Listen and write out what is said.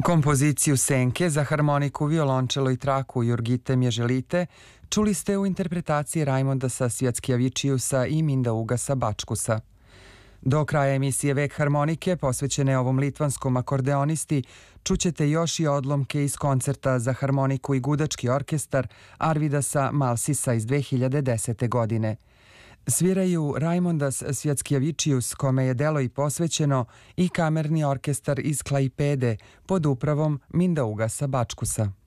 Kompoziciju Senke za harmoniku, violončelo i traku Jurgite Mježelite čuli ste u interpretaciji Rajmonda Sasvjackjevičiusa i Mindaugasa Bačkusa. Do kraja emisije Vek harmonike, posvećene ovom litvanskom akordeonisti, čućete još i odlomke iz koncerta za harmoniku i gudački orkestar Arvidasa Malsisa iz 2010. godine. Sviraju Raimondas Sviackjevičius, kome je delo i posvećeno, i kamerni orkestar iz Klaipede pod upravom Mindaugasa Bačkusa.